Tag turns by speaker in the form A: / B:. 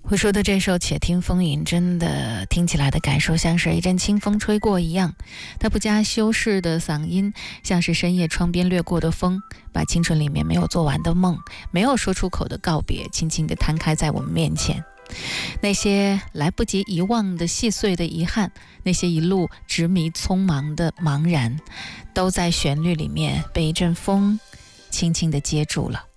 A: 我说的这首《且听风吟》真的听起来的感受像是一阵清风吹过一样，它不加修饰的嗓音像是深夜窗边掠过的风，把青春里面没有做完的梦，没有说出口的告别，轻轻地摊开在我们面前。那些来不及遗忘的细碎的遗憾，那些一路执迷匆忙的茫然，都在旋律里面被一阵风轻轻地接住了。